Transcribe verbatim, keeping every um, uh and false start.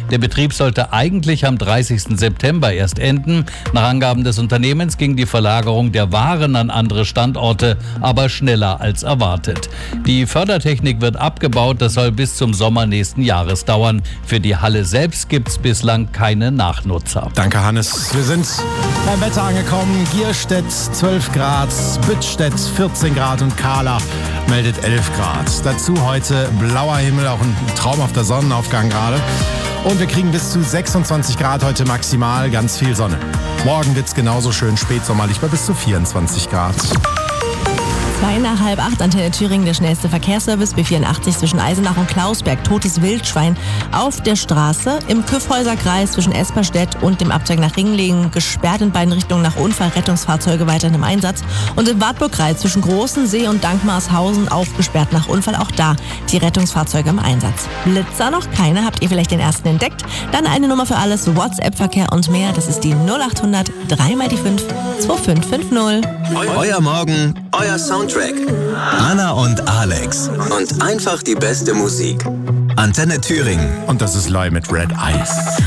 Der Betrieb sollte eigentlich am dreißigsten September erst enden. Nach Angaben des Unternehmens ging die Verlagerung der Waren an andere Standorte aber schneller als erwartet. Die Fördertechnik wird abgebaut, das soll bis zum Sommer nächsten Jahres dauern. Für die Halle selbst gibt es bislang keine Nachnutzer. Danke, Hannes. Wir sind beim Wetter angekommen. Gierstedt zwölf Grad, Büttstedt vierzehn Grad und Kahla meldet elf Grad. Dazu heute blauer Himmel, auch ein traumhafter Sonnenaufgang gerade. Und wir kriegen bis zu sechsundzwanzig Grad heute maximal, ganz viel Sonne. Morgen wird es genauso schön spätsommerlich bei bis zu vierundzwanzig Grad. Zwei nach halb acht, Antenne Thüringen, der schnellste Verkehrsservice, B vierundachtzig zwischen Eisenach und Klausberg, totes Wildschwein auf der Straße, im Kyffhäuser-Kreis zwischen Esperstedt und dem Abzweig nach Ringlingen, gesperrt in beiden Richtungen nach Unfall, Rettungsfahrzeuge weiterhin im Einsatz und im Wartburg-Kreis zwischen Großensee und Dankmarshausen auch gesperrt nach Unfall, auch da die Rettungsfahrzeuge im Einsatz. Blitzer noch keine, habt ihr vielleicht den ersten entdeckt? Dann eine Nummer für alles, WhatsApp-Verkehr und mehr, das ist die null acht hundert drei mal die fünf zwei fünf fünf null. Euer Morgen, euer Soundtrack. Anna und Alex. Und einfach die beste Musik. Antenne Thüringen. Und das ist Loi mit Red Eyes.